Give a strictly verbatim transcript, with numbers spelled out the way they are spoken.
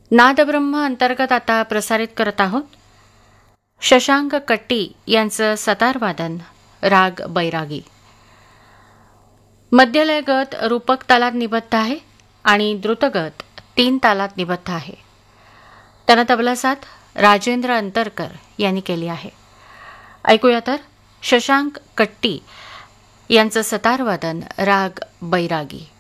नादब्रह्म अंतर्गत आता प्रसारित करत आहोत शशांक कट्टी यांचं सतारवादन राग बैरागी. मध्यलय गत रूपक तालात निबद्ध आहे आणि द्रुतगत तीन तालात निबद्ध आहे. त्यांना तबला साथ राजेंद्र अंतरकर यांनी केली आहे. ऐकूया तर शशांक कट्टी यांचं सतारवादन राग बैरागी.